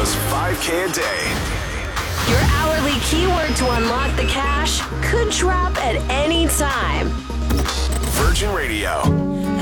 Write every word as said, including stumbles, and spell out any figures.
Radio's five K a day. Your hourly keyword to unlock the cash could drop at any time. Virgin Radio.